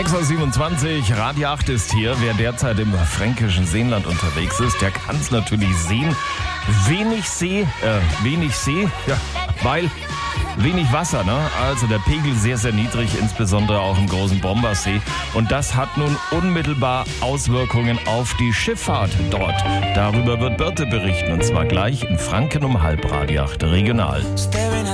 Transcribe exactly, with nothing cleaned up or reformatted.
sechs Uhr siebenundzwanzig, Radio acht ist hier. Wer derzeit im fränkischen Seenland unterwegs ist, der kann es natürlich sehen. Wenig See, äh, wenig See, ja, weil wenig Wasser, ne? Also der Pegel sehr, sehr niedrig, insbesondere auch im großen Bombersee. Und das hat nun unmittelbar Auswirkungen auf die Schifffahrt dort. Darüber wird Birte berichten, und zwar gleich in Franken um halb Radio acht regional.